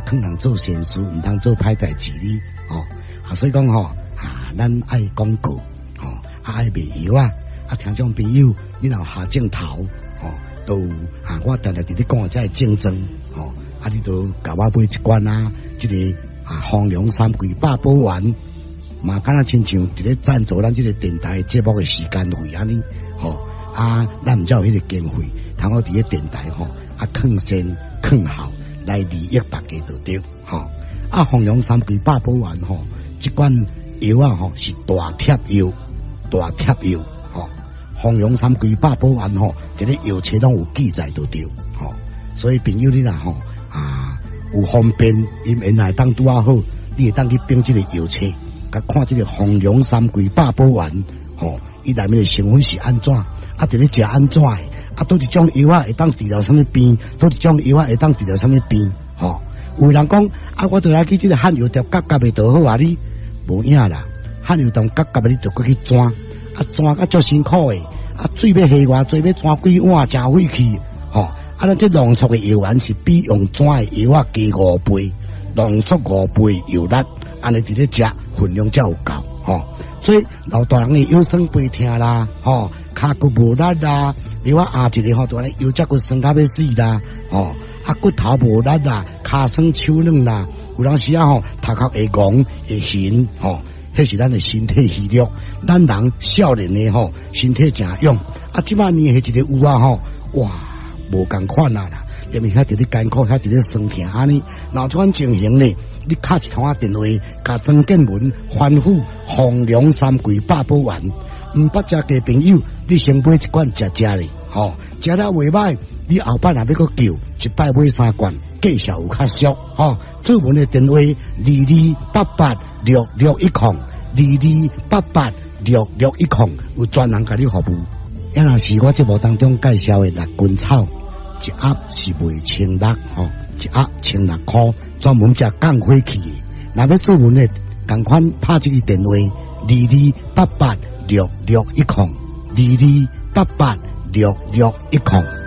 劝人做善事，唔当做歹代志哩，所以讲咱爱广告，爱卖药啊，听众朋友，你若下镜头，都我常常伫咧讲这竞争，你都甲我买一罐啊，这个丰隆3季8宝丸，嘛敢若亲像伫咧赞助咱这个电台节目的时间费安尼，咱唔只有迄个经费，通好伫咧电台劝善劝好来利益大家就对，丰隆3季8宝丸这罐药啊是大贴药，丰隆3季8宝丸伫咧药册拢有记载就对，所以朋友你若有方便，因原来当拄啊好，你会当去编这个药册，甲看这个丰隆3季8宝丸，伊内面的成分是安怎，伫咧食安怎的，倒一种药会当治疗什么病，倒一种药会当治疗什么病，有人讲我倒来去这个汉药店夹的就好你无影啦，汉药店夹的你就过去转，转甲足辛苦的，水要下偌济，要转几碗，真费气，咱这浓缩的药丸是比用转的药加5倍，浓缩5倍药力，安尼伫咧食分量才有够，所以老大人的腰酸背痛啦，骹骨无力啦，你我一个大人腰脊骨酸到要死啦，骨头无力啦，骹酸手软啦，有当时头壳会戆会晕，迄是咱的身体虚弱，咱人少年的身体真勇，即摆年纪一个有哇！无共款啦，因为遐伫咧艰苦，遐伫咧酸痛安尼，若这款情形呢，你敲一通电话，甲曾建文吩咐丰隆3季8宝丸，唔捌食嘅朋友，你先买一罐食咧，食了袂歹，你后摆若要搁叫，一摆买3罐，计效有较俗，注文的电话22886610，22886610，有专人甲你服务。也若是我节目当中介绍的6根草，一盒是卖1600，一盒1600块，专门食降火气的。若要做文的，同款拍这个电话22886610，22886610。